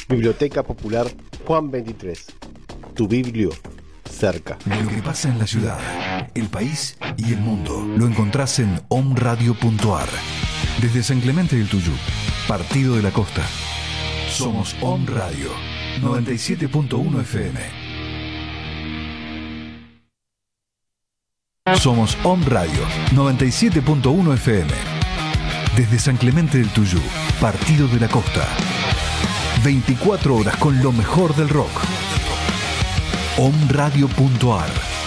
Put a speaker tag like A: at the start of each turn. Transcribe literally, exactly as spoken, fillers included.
A: Biblioteca Popular Juan veintitrés. Tu biblio cerca.
B: Lo que pasa en la ciudad, el país y el mundo lo encontrás en omradio punto ar. Desde San Clemente del Tuyú, Partido de la Costa. Somos Om Radio noventa y siete punto uno F M. Somos Om Radio noventa y siete punto uno F M. Desde San Clemente del Tuyú, Partido de la Costa. veinticuatro horas con lo mejor del rock. omradio punto ar.